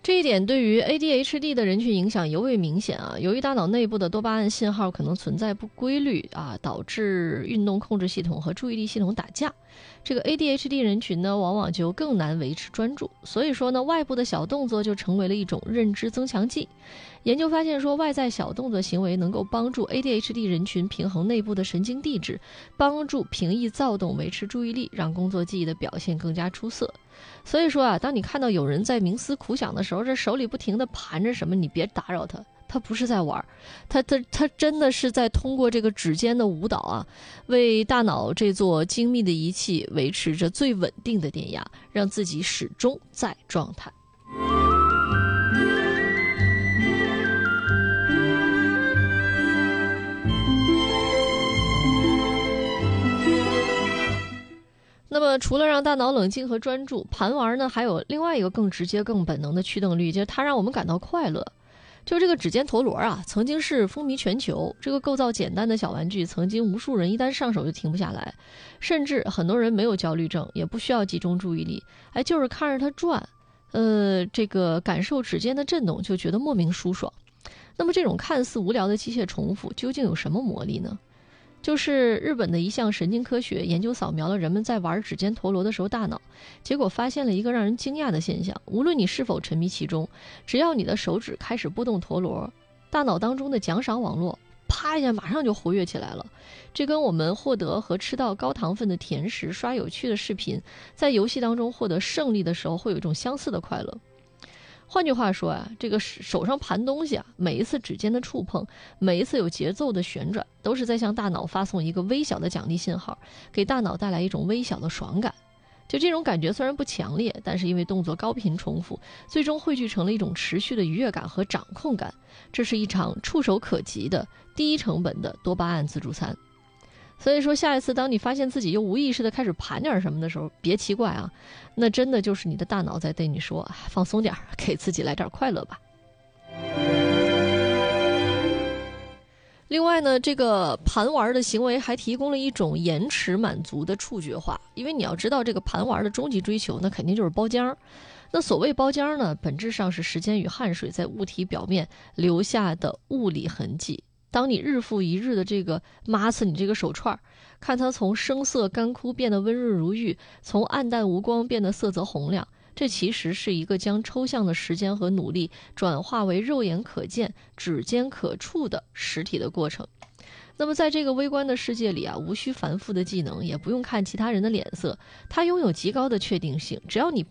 这一点对于 ADHD 的人群影响尤为明显啊。由于大脑内部的多巴胺信号可能存在不规律啊，导致运动控制系统和注意力系统打架。这个 ADHD 人群呢，往往就更难维持专注。所以说呢，外部的小动作就成为了一种认知增强剂。研究发现说，外在小动作行为能够帮助 ADHD 人群平衡内部的神经递质，帮助平抑躁动，维持注意力，让工作记忆的表现更加出色。所以说啊，当你看到有人在冥思苦想的时候，这手里不停地盘着什么，你别打扰他，他不是在玩，他真的是在通过这个指尖的舞蹈啊，为大脑这座精密的仪器维持着最稳定的电压，让自己始终在状态。那么除了让大脑冷静和专注，盘玩呢还有另外一个更直接更本能的驱动力，就是它让我们感到快乐。就这个指尖陀螺啊，曾经是风靡全球，这个构造简单的小玩具，曾经无数人一旦上手就停不下来，甚至很多人没有焦虑症，也不需要集中注意力，就是看着它转，这个感受指尖的震动就觉得莫名舒爽。那么这种看似无聊的机械重复究竟有什么魔力呢？就是日本的一项神经科学研究扫描了人们在玩指尖陀螺的时候大脑，结果发现了一个让人惊讶的现象，无论你是否沉迷其中，只要你的手指开始拨动陀螺，大脑当中的奖赏网络啪一下马上就活跃起来了。这跟我们获得和吃到高糖分的甜食、刷有趣的视频，在游戏当中获得胜利的时候会有一种相似的快乐。换句话说啊，这个手上盘东西啊，每一次指尖的触碰，每一次有节奏的旋转，都是在向大脑发送一个微小的奖励信号，给大脑带来一种微小的爽感。就这种感觉虽然不强烈，但是因为动作高频重复，最终汇聚成了一种持续的愉悦感和掌控感。这是一场触手可及的低成本的多巴胺自助餐。所以说，下一次当你发现自己又无意识的开始盘点什么的时候，别奇怪啊，那真的就是你的大脑在对你说，放松点，给自己来点快乐吧。另外呢，这个盘玩的行为还提供了一种延迟满足的触觉化，因为你要知道这个盘玩的终极追求，那肯定就是包浆。那所谓包浆呢，本质上是时间与汗水在物体表面留下的物理痕迹。当你日复一日的这个抹死你这个手串，看它从生涩干枯变得温润如玉，从暗淡无光变得色泽洪亮，这其实是一个将抽象的时间和努力转化为肉眼可见、指尖可触的实体的过程。那么在这个微观的世界里啊，无需繁复的技能，也不用看其他人的脸色，它拥有极高的确定性，只要你